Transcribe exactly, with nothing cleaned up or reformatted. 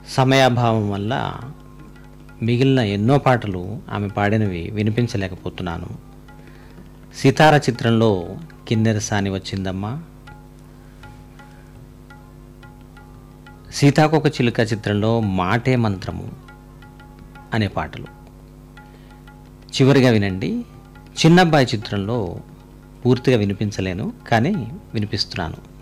సమయాభావం వల్ల మిగిలిన ఎన్నో పాటలు ఆమె పాడినవి వినిపించలేకపోతున్నాను. సితార చిత్రంలో కిన్నెరసాని వచ్చిందమ్మా, సీతాకోక చిలుక చిత్రంలో మాటే మంత్రము అనే పాటలు. చివరిగా వినండి, చిన్నబ్బాయి చిత్రంలో పూర్తిగా వినిపించలేను కానీ వినిపిస్తున్నాను.